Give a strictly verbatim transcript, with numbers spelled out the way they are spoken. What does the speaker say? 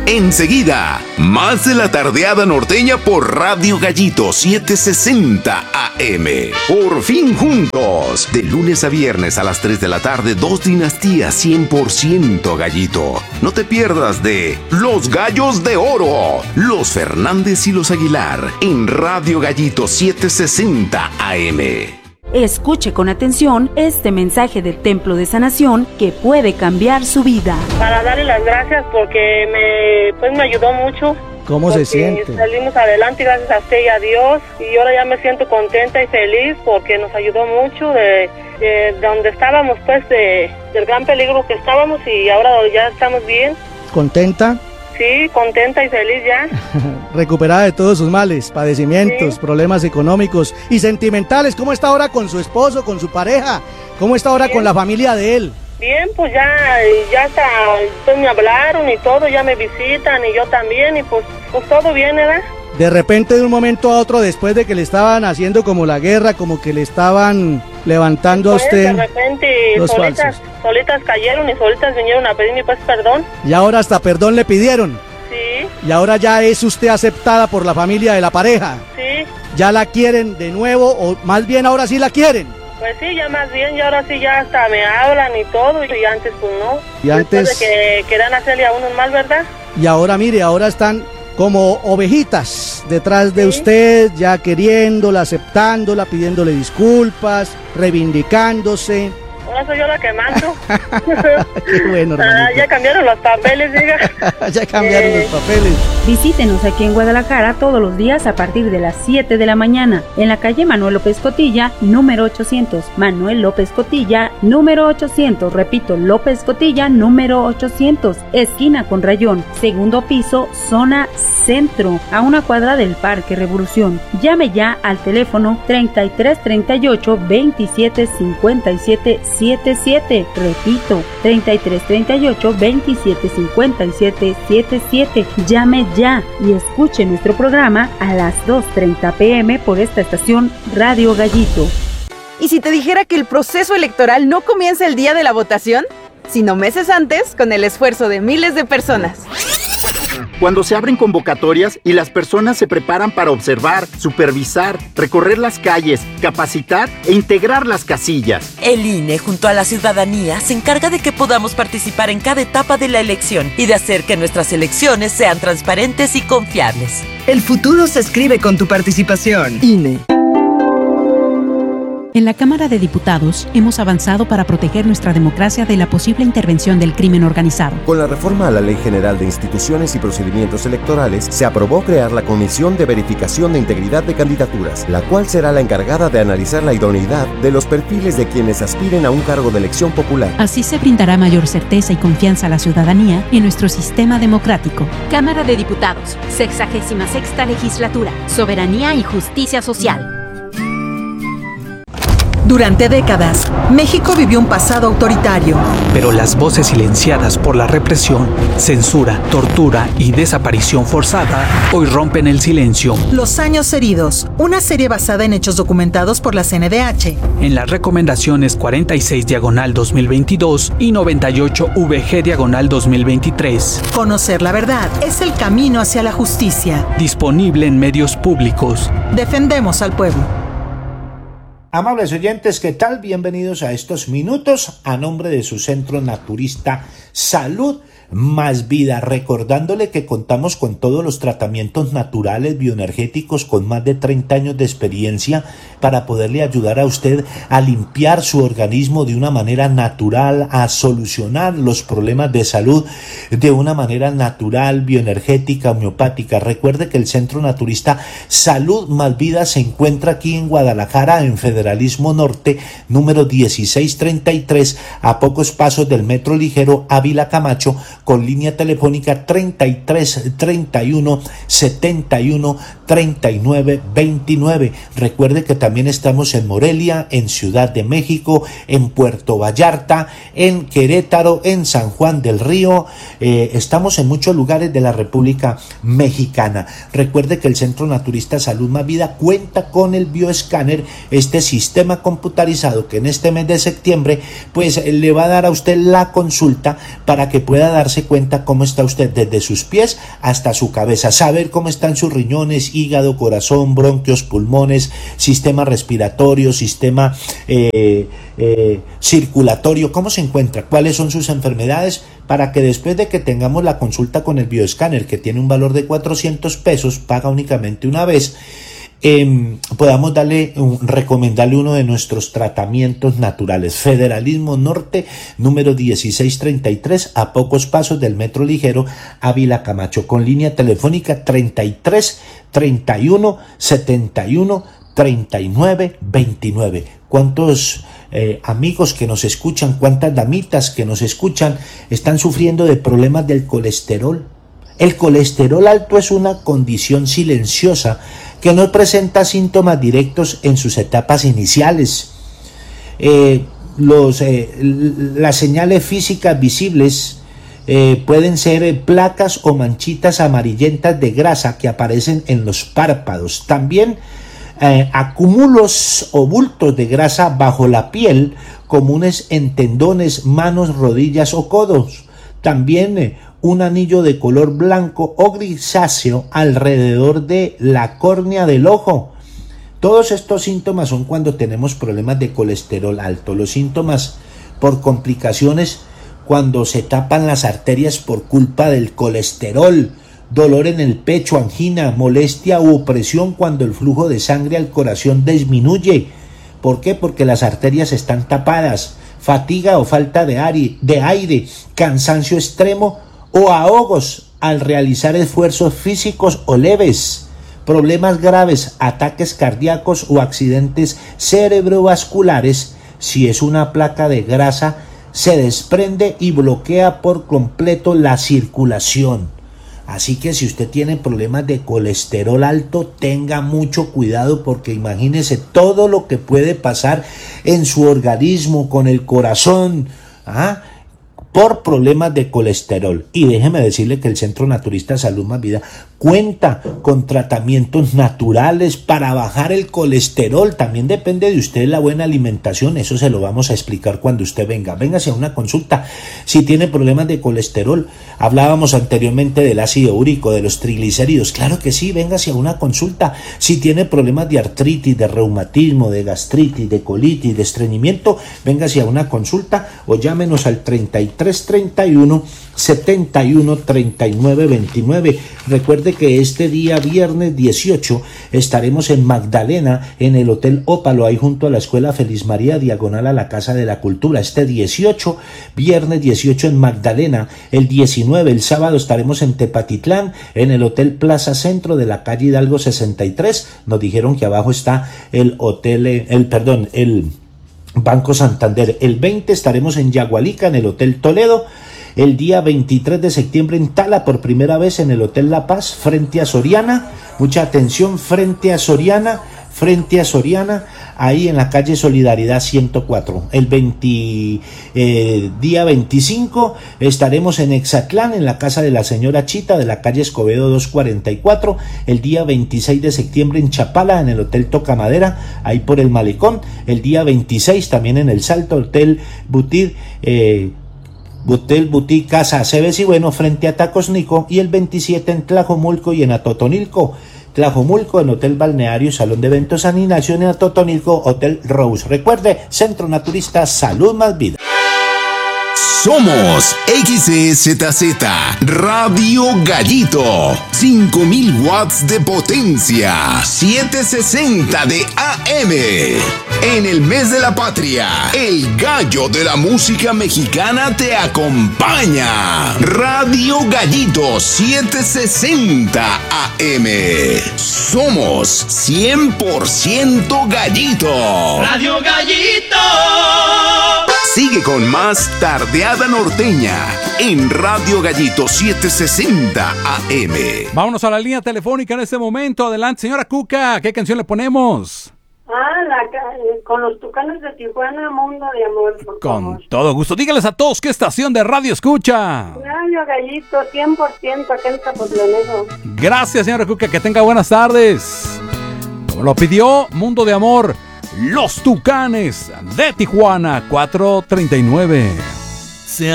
Enseguida, más de la tardeada norteña por Radio Gallito setecientos sesenta A M. Por fin juntos. De lunes a viernes a las tres de la tarde, dos dinastías cien por ciento Gallito. No te pierdas de Los Gallos de Oro, los Fernández y los Aguilar, en Radio Gallito setecientos sesenta A M. Escuche con atención este mensaje del Templo de Sanación que puede cambiar su vida. Para darle las gracias porque me, pues me ayudó mucho. ¿Cómo se siente? Salimos adelante gracias a usted y a Dios, y ahora ya me siento contenta y feliz porque nos ayudó mucho de, de, de donde estábamos, pues de, del gran peligro que estábamos, y ahora ya estamos bien. ¿Contenta? Sí, contenta y feliz ya. Recuperada de todos sus males, padecimientos, sí, problemas económicos y sentimentales. ¿Cómo está ahora con su esposo, con su pareja? ¿Cómo está ahora bien con la familia de él? Bien, pues ya, ya hasta, pues me hablaron y todo, ya me visitan y yo también, y pues, pues todo bien, ¿verdad? De repente, de un momento a otro, después de que le estaban haciendo como la guerra, como que le estaban levantando pues, a usted de repente, los solitas, falsos. solitas cayeron y solitas vinieron a pedirme pues perdón. Y ahora hasta perdón le pidieron. Sí. Y ahora ya es usted aceptada por la familia de la pareja. Sí. ¿Ya la quieren de nuevo o más bien ahora sí la quieren? Pues sí, ya más bien, y ahora sí ya hasta me hablan y todo, y antes pues no. Y antes... Después de que querían hacerle a uno un mal, ¿verdad? Y ahora mire, ahora están como ovejitas detrás de sí, usted, ya queriéndola, aceptándola, pidiéndole disculpas, reivindicándose. Ahora soy yo la que mando. Qué bueno, hermanito. Ah, ya cambiaron los papeles, diga. Ya cambiaron eh. los papeles. Visítenos aquí en Guadalajara todos los días a partir de las siete de la mañana, en la calle Manuel López Cotilla, número ochocientos. Manuel López Cotilla, número ochocientos. Repito, López Cotilla, número ochocientos. Esquina con Rayón, segundo piso, zona centro, a una cuadra del Parque Revolución. Llame ya al teléfono treinta y tres treinta y ocho veintisiete cincuenta y siete setenta y siete. Repito, treinta y tres treinta y ocho veintisiete cincuenta y siete setenta y siete. Llame ya y escuche nuestro programa a las dos treinta pm por esta estación Radio Gallito. ¿Y si te dijera que el proceso electoral no comienza el día de la votación, sino meses antes, con el esfuerzo de miles de personas? Cuando se abren convocatorias y las personas se preparan para observar, supervisar, recorrer las calles, capacitar e integrar las casillas. El I N E, junto a la ciudadanía, se encarga de que podamos participar en cada etapa de la elección y de hacer que nuestras elecciones sean transparentes y confiables. El futuro se escribe con tu participación. I N E. En la Cámara de Diputados hemos avanzado para proteger nuestra democracia de la posible intervención del crimen organizado. Con la reforma a la Ley General de Instituciones y Procedimientos Electorales, se aprobó crear la Comisión de Verificación de Integridad de Candidaturas, la cual será la encargada de analizar la idoneidad de los perfiles de quienes aspiren a un cargo de elección popular. Así se brindará mayor certeza y confianza a la ciudadanía en nuestro sistema democrático. Cámara de Diputados, sexagésima sexta legislatura, Soberanía y Justicia Social. Durante décadas, México vivió un pasado autoritario. Pero las voces silenciadas por la represión, censura, tortura y desaparición forzada hoy rompen el silencio. Los años heridos, una serie basada en hechos documentados por la C N D H. En las recomendaciones cuarenta y seis diagonal dos mil veintidós y noventa y ocho V G diagonal dos mil veintitrés. Conocer la verdad es el camino hacia la justicia. Disponible en medios públicos. Defendemos al pueblo. Amables oyentes, ¿qué tal? Bienvenidos a estos minutos a nombre de su centro naturista Salud Más Vida, recordándole que contamos con todos los tratamientos naturales bioenergéticos con más de treinta años de experiencia para poderle ayudar a usted a limpiar su organismo de una manera natural, a solucionar los problemas de salud de una manera natural, bioenergética, homeopática. Recuerde que el Centro Naturista Salud Más Vida se encuentra aquí en Guadalajara, en Federalismo Norte, número dieciséis treinta y tres, a pocos pasos del Metro Ligero Ávila Camacho, con línea telefónica treinta y tres treinta y uno setenta y uno treinta y nueve veintinueve. Recuerde que también estamos en Morelia, en Ciudad de México, en Puerto Vallarta, en Querétaro, en San Juan del Río. Eh, estamos en muchos lugares de la República Mexicana. Recuerde que el Centro Naturista Salud Más Vida cuenta con el bioescáner, este sistema computarizado que en este mes de septiembre pues le va a dar a usted la consulta para que pueda dar darse cuenta cómo está usted desde sus pies hasta su cabeza, saber cómo están sus riñones, hígado, corazón, bronquios, pulmones, sistema respiratorio, sistema eh, eh, circulatorio, cómo se encuentra, cuáles son sus enfermedades, para que después de que tengamos la consulta con el bioescáner, que tiene un valor de cuatrocientos pesos, paga únicamente una vez, Eh, podamos darle, un, recomendarle uno de nuestros tratamientos naturales. Federalismo Norte, número dieciséis treinta y tres, a pocos pasos del Metro Ligero, Ávila Camacho, con línea telefónica treinta y tres, treinta y uno, setenta y uno, treinta y nueve, veintinueve. ¿Cuántos eh, amigos que nos escuchan, cuántas damitas que nos escuchan están sufriendo de problemas del colesterol? El colesterol alto es una condición silenciosa que no presenta síntomas directos en sus etapas iniciales. Eh, los, eh, las señales físicas visibles eh, pueden ser eh, placas o manchitas amarillentas de grasa que aparecen en los párpados. También eh, acúmulos o bultos de grasa bajo la piel, comunes en tendones, manos, rodillas o codos. También eh, un anillo de color blanco o grisáceo alrededor de la córnea del ojo. Todos estos síntomas son cuando tenemos problemas de colesterol alto. Los síntomas por complicaciones cuando se tapan las arterias por culpa del colesterol, dolor en el pecho, angina, molestia u opresión cuando el flujo de sangre al corazón disminuye. ¿Por qué? Porque las arterias están tapadas. Fatiga o falta de aire, de aire, cansancio extremo o ahogos al realizar esfuerzos físicos o leves, problemas graves, ataques cardíacos o accidentes cerebrovasculares. Si es una placa de grasa, se desprende y bloquea por completo la circulación. Así que si usted tiene problemas de colesterol alto, tenga mucho cuidado, porque imagínese todo lo que puede pasar en su organismo, con el corazón, ¿ah? por problemas de colesterol. Y déjeme decirle que el Centro Naturista Salud Más Vida cuenta con tratamientos naturales para bajar el colesterol. También depende de usted la buena alimentación. Eso se lo vamos a explicar cuando usted venga. Véngase a una consulta si tiene problemas de colesterol. Hablábamos anteriormente del ácido úrico, de los triglicéridos. Claro que sí, véngase a una consulta. Si tiene problemas de artritis, de reumatismo, de gastritis, de colitis, de estreñimiento, véngase a una consulta o llámenos al treinta y tres, treinta y uno, setenta y uno, treinta y nueve, veintinueve. Recuerde que este día viernes dieciocho estaremos en Magdalena, en el Hotel Ópalo, ahí junto a la Escuela Feliz María, diagonal a la Casa de la Cultura. Este dieciocho, viernes dieciocho en Magdalena. El diecinueve, el sábado, estaremos en Tepatitlán, en el Hotel Plaza Centro de la calle Hidalgo sesenta y tres. Nos dijeron que abajo está el hotel, el perdón, el Banco Santander. El veinte estaremos en Yagualica, en el Hotel Toledo. El día veintitrés de septiembre en Tala, por primera vez en el Hotel La Paz, frente a Soriana. Mucha atención, frente a Soriana, frente a Soriana, ahí en la calle Solidaridad ciento cuatro. El veinte, eh, día veinticinco estaremos en Exatlán, en la casa de la señora Chita, de la calle Escobedo doscientos cuarenta y cuatro. El día veintiséis de septiembre en Chapala, en el Hotel Tocamadera, ahí por el Malecón. El día veintiséis también en el Salto, Hotel Butit, eh, Hotel Boutique Casa Aceves y Bueno, frente a Tacos Nico. Y el veintisiete en Tlajomulco y en Atotonilco. Tlajomulco en Hotel Balneario, Salón de Eventos San Ignacio, en Atotonilco, Hotel Rose. Recuerde, Centro Naturista Salud Más Vida. Somos X E Z Z Radio Gallito, cinco mil watts de potencia, setecientos sesenta de A M. En el mes de la patria, el gallo de la música mexicana te acompaña. Radio Gallito setecientos sesenta A M. Somos cien por ciento gallito. Radio Gallito. Sigue con más Tardeada Norteña en Radio Gallito setecientos sesenta A M. Vámonos a la línea telefónica en este momento. Adelante, señora Cuca. ¿Qué canción le ponemos? Ah, la, con los Tucanes de Tijuana, Mundo de Amor. Por Con favor. todo gusto. Dígales a todos qué estación de radio escucha. Radio Gallito, cien por ciento acá en Zapotlanejo. Gracias, señora Cuca. Que tenga buenas tardes. Como lo pidió, Mundo de Amor. Los Tucanes de Tijuana, cuatro treinta y nueve.